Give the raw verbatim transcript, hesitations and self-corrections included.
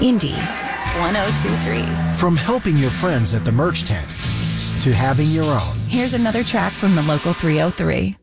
Indy one oh two three. From helping your friends at the merch tent to having your own. Here's another track from the local three oh three.